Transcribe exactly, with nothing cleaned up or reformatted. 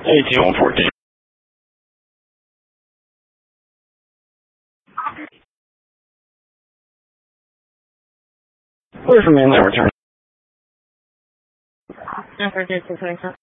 eighteen one fourteen. Clear from inland return. Number two, two, twenty-seven.